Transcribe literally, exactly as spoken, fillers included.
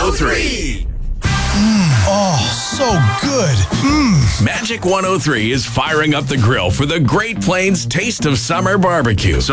oh three. Oh, so good. Mmm. Magic one oh three is firing up the grill for the Great Plains Taste of Summer Barbecue.